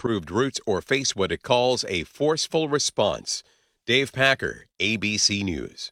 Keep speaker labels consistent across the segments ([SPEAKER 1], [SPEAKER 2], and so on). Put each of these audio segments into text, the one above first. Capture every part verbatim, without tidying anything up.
[SPEAKER 1] approved routes or face what it calls a forceful response. Dave Packer, A B C News.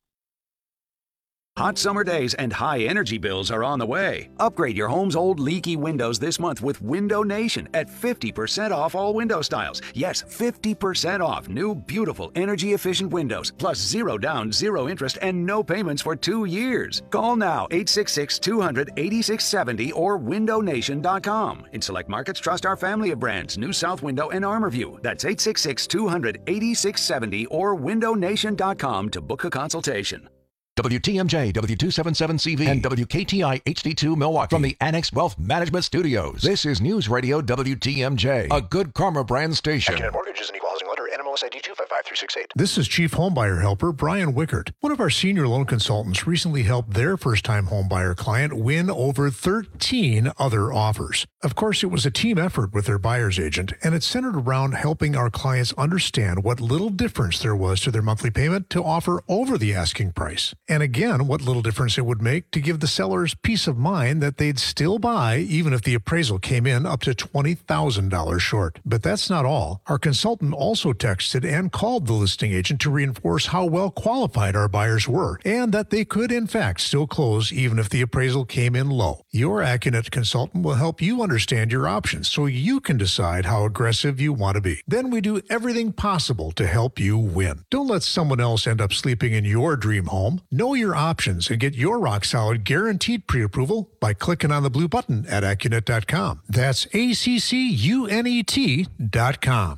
[SPEAKER 2] Hot summer days and high energy bills are on the way. Upgrade your home's old leaky windows this month with Window Nation at fifty percent off all window styles. Yes, fifty percent off new, beautiful, energy-efficient windows, plus zero down, zero interest, and no payments for two years. Call now, eight six six, two hundred, eighty-six seventy or window nation dot com. In select markets, trust our family of brands, New South Window and ArmorView. That's eight six six, two hundred, eighty-six seventy or window nation dot com to book a consultation.
[SPEAKER 3] W T M J, W two seventy-seven C V, and W K T I H D two Milwaukee. From the Annex Wealth Management Studios, this is News Radio W T M J, a Good Karma brand station.
[SPEAKER 4] Acunet Mortgage is an equal housing lender, N M L S I D two five five three six eight.
[SPEAKER 5] This is Chief Homebuyer Helper Brian Wickert. One of our senior loan consultants recently helped their first-time homebuyer client win over thirteen other offers. Of course, it was a team effort with their buyer's agent, and it centered around helping our clients understand what little difference there was to their monthly payment to offer over the asking price. And again, what little difference it would make to give the sellers peace of mind that they'd still buy even if the appraisal came in up to twenty thousand dollars short. But that's not all. Our consultant also texted and called the listing agent to reinforce how well qualified our buyers were and that they could in fact still close even if the appraisal came in low. Your Acunet consultant will help you understand your options so you can decide how aggressive you want to be. Then we do everything possible to help you win. Don't let someone else end up sleeping in your dream home. Know your options and get your rock-solid guaranteed pre-approval by clicking on the blue button at Acunet dot com. That's A C C U N E T dot com.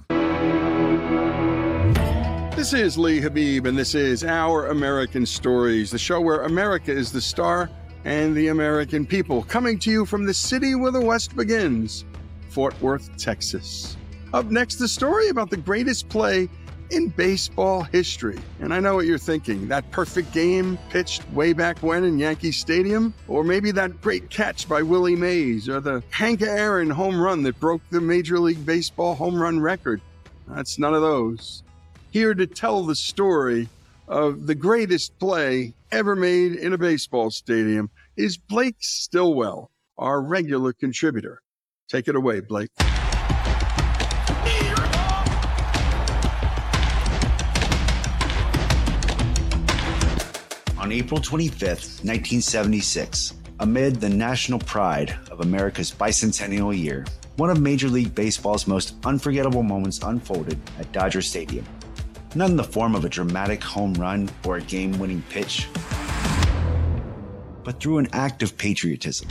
[SPEAKER 6] This is Lee Habib, and this is Our American Stories, the show where America is the star and the American people, coming to you from the city where the West begins, Fort Worth, Texas. Up next, the story about the greatest play in baseball history. And I know what you're thinking, that perfect game pitched way back when in Yankee Stadium? Or maybe that great catch by Willie Mays, or the Hank Aaron home run that broke the Major League Baseball home run record. That's none of those. Here to tell the story of the greatest play ever made in a baseball stadium is Blake Stillwell, our regular contributor. Take it away, Blake.
[SPEAKER 7] On April twenty-fifth, nineteen seventy-six, amid the national pride of America's bicentennial year, one of Major League Baseball's most unforgettable moments unfolded at Dodger Stadium. Not in the form of a dramatic home run or a game-winning pitch, but through an act of patriotism.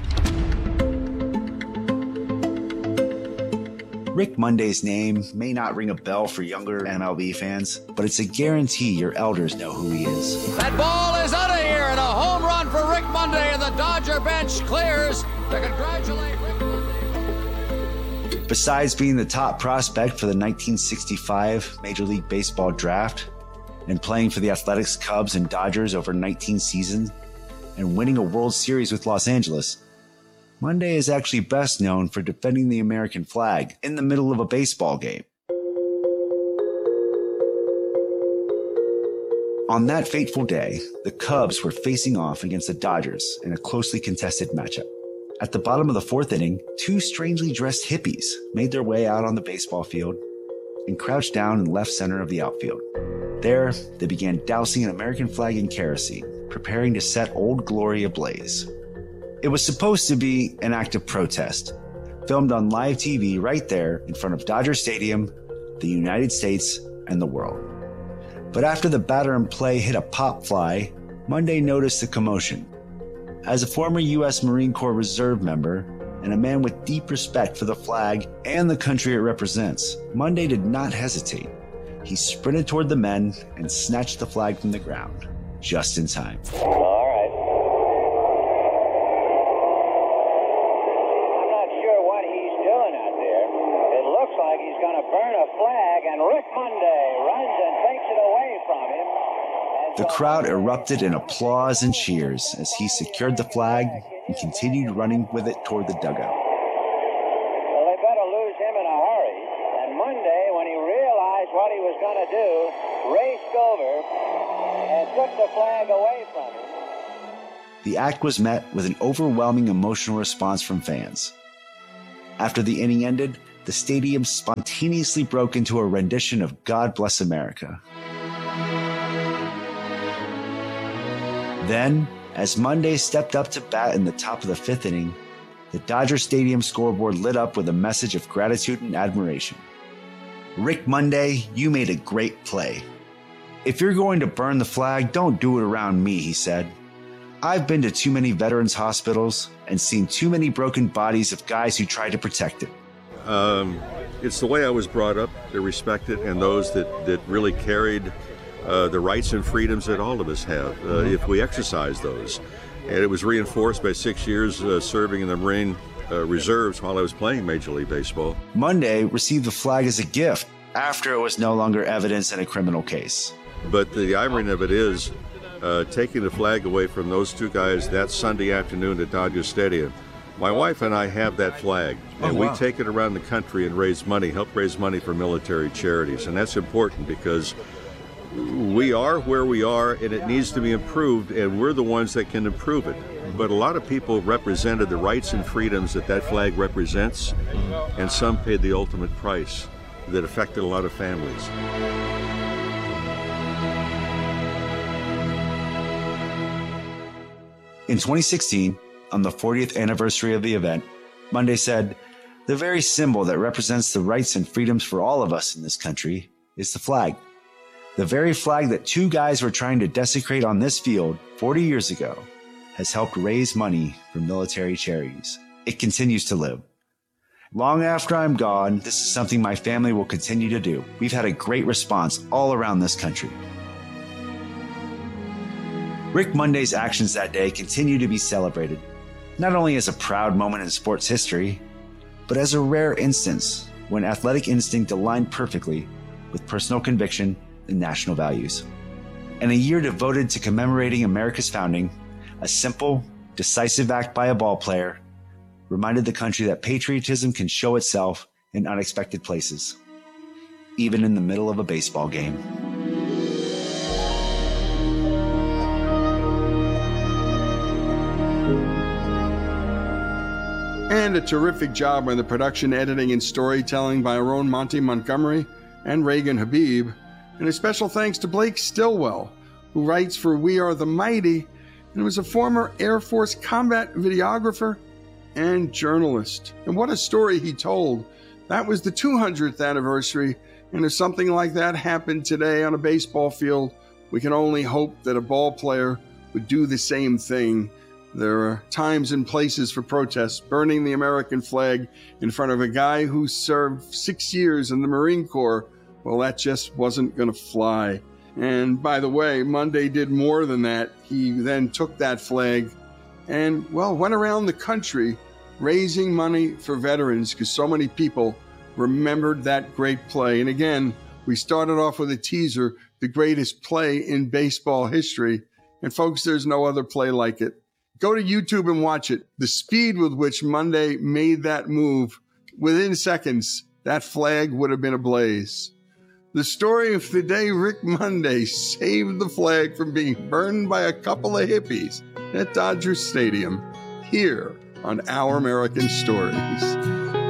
[SPEAKER 7] Rick Monday's name may not ring a bell for younger M L B fans, but it's a guarantee your elders know who he is.
[SPEAKER 8] That ball is out of here, and a home run for Rick Monday, and the Dodger bench clears to congratulate Rick Monday.
[SPEAKER 7] Besides being the top prospect for the nineteen sixty-five Major League Baseball draft and playing for the Athletics, Cubs, and Dodgers over nineteen seasons and winning a World Series with Los Angeles, Monday is actually best known for defending the American flag in the middle of a baseball game. On that fateful day, the Cubs were facing off against the Dodgers in a closely contested matchup. At the bottom of the fourth inning, two strangely dressed hippies made their way out on the baseball field and crouched down in left center of the outfield. There, they began dousing an American flag in kerosene, preparing to set Old Glory ablaze. It was supposed to be an act of protest, filmed on live T V right there in front of Dodger Stadium, the United States, and the world. But after the batter in play hit a pop fly, Monday noticed the commotion. As a former U S Marine Corps Reserve member and a man with deep respect for the flag and the country it represents, Monday did not hesitate. He sprinted toward the men and snatched the flag from the ground, just in time.
[SPEAKER 9] All right. I'm not sure what he's doing out there. It looks like he's going to burn a flag, and Rick Monday runs and takes it away from him.
[SPEAKER 7] The crowd erupted in applause and cheers as he secured the flag and continued running with it toward the dugout.
[SPEAKER 9] Well, they better lose him in a hurry. And Monday, when he realized what he was going to do, raced over and took the flag away from him.
[SPEAKER 7] The act was met with an overwhelming emotional response from fans. After the inning ended, the stadium spontaneously broke into a rendition of God Bless America. Then, as Monday stepped up to bat in the top of the fifth inning, the Dodger Stadium scoreboard lit up with a message of gratitude and admiration. Rick Monday, you made a great play. If you're going to burn the flag, don't do it around me, he said. I've been to too many veterans' hospitals and seen too many broken bodies of guys who tried to protect it.
[SPEAKER 10] Um, it's the way I was brought up to respect it, and those that, that really carried uh, the rights and freedoms that all of us have, uh, if we exercise those. And it was reinforced by six years uh, serving in the Marine uh, Reserves while I was playing Major League Baseball.
[SPEAKER 7] Monday received the flag as a gift after it was no longer evidence in a criminal case.
[SPEAKER 10] But the irony of it is, uh, taking the flag away from those two guys that Sunday afternoon at Dodger Stadium, my wife and I have that flag, and oh, wow. we take it around the country and raise money, help raise money for military charities. And that's important because we are where we are, and it needs to be improved, and we're the ones that can improve it. But a lot of people represented the rights and freedoms that that flag represents, and some paid the ultimate price that affected a lot of families.
[SPEAKER 7] In twenty sixteen, on the fortieth anniversary of the event, Monday said, "The very symbol that represents the rights and freedoms for all of us in this country is the flag. The very flag that two guys were trying to desecrate on this field forty years ago has helped raise money for military charities. It continues to live. Long after I'm gone, this is something my family will continue to do. We've had a great response all around this country." Rick Monday's actions that day continue to be celebrated, not only as a proud moment in sports history, but as a rare instance when athletic instinct aligned perfectly with personal conviction and national values. In a year devoted to commemorating America's founding, a simple, decisive act by a ball player reminded the country that patriotism can show itself in unexpected places, even in the middle of a baseball game.
[SPEAKER 6] And a terrific job on the production, editing, and storytelling by our own Monty Montgomery and Reagan Habib. And a special thanks to Blake Stillwell, who writes for We Are the Mighty and was a former Air Force combat videographer and journalist. And what a story he told. That was the two hundredth anniversary, and if something like that happened today on a baseball field, we can only hope that a ball player would do the same thing. There are times and places for protests. Burning the American flag in front of a guy who served six years in the Marine Corps, well, that just wasn't going to fly. And by the way, Monday did more than that. He then took that flag and, well, went around the country raising money for veterans because so many people remembered that great play. And again, we started off with a teaser, the greatest play in baseball history. And folks, there's no other play like it. Go to YouTube and watch it. The speed with which Monday made that move, within seconds, that flag would have been ablaze. The story of the day Rick Monday saved the flag from being burned by a couple of hippies at Dodger Stadium, here on Our American Stories.